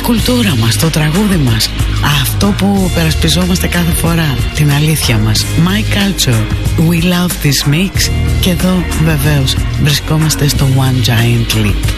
κουλτούρα μας, το τραγούδι μας, αυτό που περασπιζόμαστε κάθε φορά, την αλήθεια μας. My Culture, We Love This Mix. Και εδώ βεβαίως βρισκόμαστε στο One Giant Leap.